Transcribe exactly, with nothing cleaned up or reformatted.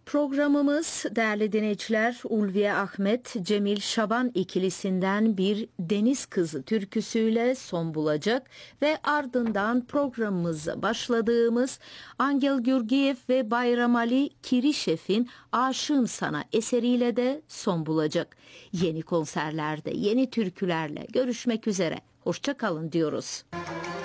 Programımız değerli dinleyiciler Ulviye Ahmet, Cemil Şaban ikilisinden bir Deniz Kızı türküsüyle son bulacak ve ardından programımıza başladığımız Angel Gürgiyev ve Bayram Ali Kirişev'in Aşığım Sana eseriyle de son bulacak. Yeni konserlerde, yeni türkülerle görüşmek üzere. Hoşça kalın diyoruz.